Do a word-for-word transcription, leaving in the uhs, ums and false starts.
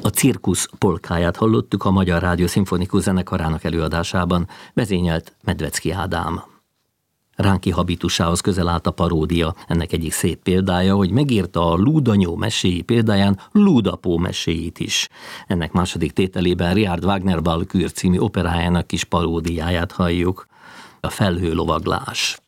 A cirkusz polkáját hallottuk a Magyar Rádió Szimfonikus Zenekarának előadásában, vezényelt Medvecki Ádám. Ránki habitusához közel állt a paródia. Ennek egyik szép példája, hogy megírta a Lúdanyó meséi példáján Lúdapó meséit is. Ennek második tételében Richard Wagner Walküre című operájának kis paródiáját halljuk. A felhőlovaglás.